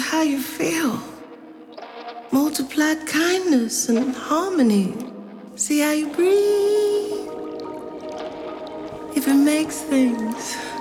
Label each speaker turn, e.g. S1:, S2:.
S1: how you feel. Multiplied kindness and harmony. See how you breathe. If it makes things